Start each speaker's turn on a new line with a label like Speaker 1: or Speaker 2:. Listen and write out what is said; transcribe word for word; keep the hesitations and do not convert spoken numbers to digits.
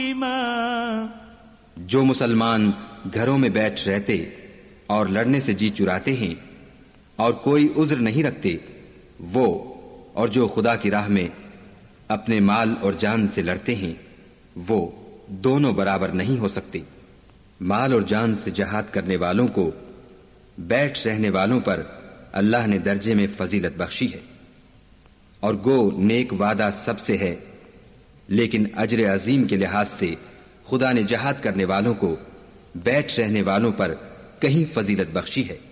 Speaker 1: जो मुसलमान घरों में बैठ रहते और लड़ने से जी चुराते हैं और कोई उज्र नहीं रखते, वो और जो खुदा की राह में अपने माल और जान से लड़ते हैं, वो दोनों बराबर नहीं हो सकते। माल और जान से जहाद करने वालों को बैठ रहने वालों पर अल्लाह ने दर्जे में फजीलत बख्शी है। और गो नेक वादा सबसे है, लेकिन अजर अजीम के लिहाज से खुदा ने जहाद करने वालों को बैठ रहने वालों पर कहीं फजीलत बख्शी है।